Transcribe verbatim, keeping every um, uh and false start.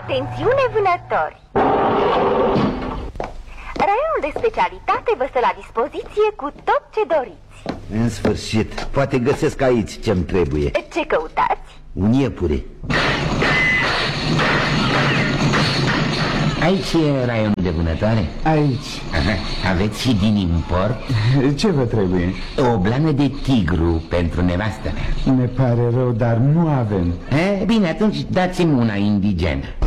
Atențiune vânători! Raionul de specialitate vă stă la dispoziție cu tot ce doriți. În sfârșit, poate găsesc aici ce-mi trebuie. Ce căutați? Un iepure. Aici e raionul de vânătoare? Aici. Aha. Aveți și din import? Ce vă trebuie? O blană de tigru pentru nevastă mea. Ne pare rău, dar nu avem. E, bine, atunci dați-mi una indigenă.